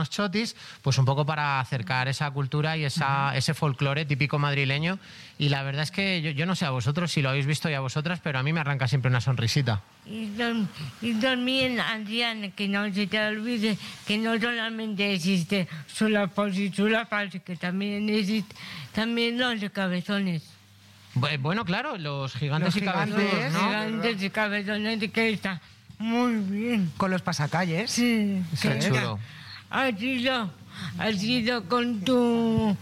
unos chotis, pues un poco para acercar esa cultura y ese folclore típico madrileño. Y la verdad es que yo no sé a vosotros si lo habéis visto y a vosotras, pero a mí me arranca siempre una sonrisita. Y también, Adrián, que no se te olvide que no solamente existe Sulapos y Sulapas, que también existe también los cabezones. Bueno, claro, los gigantes y cabezones, ¿no? Gigantes y cabezones, que está muy bien. Con los pasacalles. Sí, Qué chulo. Has ido con tu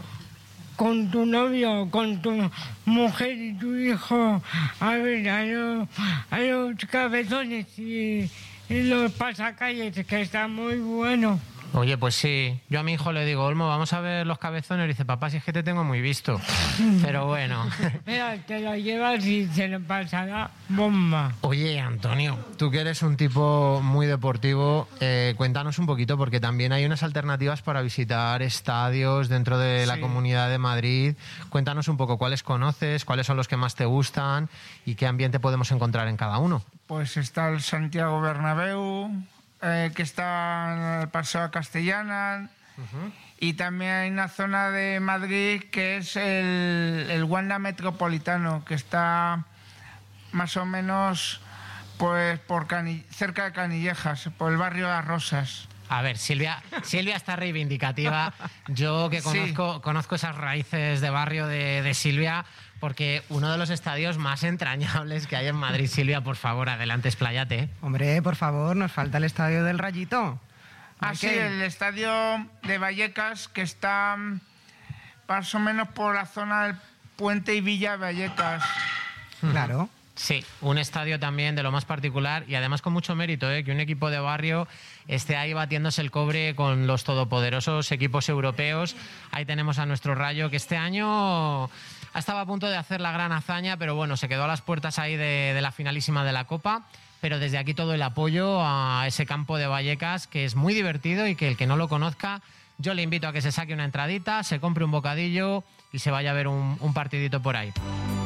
novio, con tu mujer y tu hijo a ver a los cabezones y los pasacalles, que está muy bueno. Oye, pues sí. Yo a mi hijo le digo, Olmo, vamos a ver los cabezones. Y dice, papá, si es que te tengo muy visto. Pero bueno. Mira, te lo llevas y se le pasará bomba. Oye, Antonio, tú que eres un tipo muy deportivo, cuéntanos un poquito, porque también hay unas alternativas para visitar estadios dentro de la Comunidad de Madrid. Cuéntanos un poco cuáles conoces, cuáles son los que más te gustan y qué ambiente podemos encontrar en cada uno. Pues está el Santiago Bernabéu, que está en el Paseo Castellana, y también hay una zona de Madrid que es el Wanda Metropolitano, que está más o menos pues cerca de Canillejas, por el barrio de las Rosas. A ver, Silvia está reivindicativa. Yo que conozco esas raíces de barrio de Silvia, porque uno de los estadios más entrañables que hay en Madrid, Silvia, por favor, adelante, expláyate. Hombre, por favor, nos falta el estadio del Rayito. Sí, el estadio de Vallecas, que está más o menos por la zona del Puente y Villa Vallecas. Claro. Sí, un estadio también de lo más particular y además con mucho mérito, que un equipo de barrio esté ahí batiéndose el cobre con los todopoderosos equipos europeos. Ahí tenemos a nuestro Rayo, que este año estaba a punto de hacer la gran hazaña, pero bueno, se quedó a las puertas ahí de la finalísima de la Copa. Pero desde aquí todo el apoyo a ese campo de Vallecas, que es muy divertido y que el que no lo conozca, yo le invito a que se saque una entradita, se compre un bocadillo y se vaya a ver un partidito por ahí.